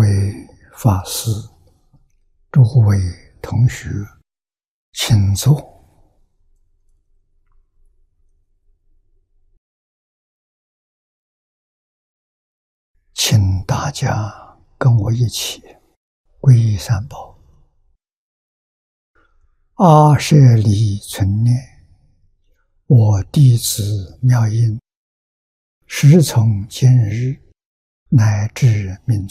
位法师，诸位同学，请坐。请大家跟我一起皈依三宝。阿舍离存念，我弟子妙音，时从今日乃至明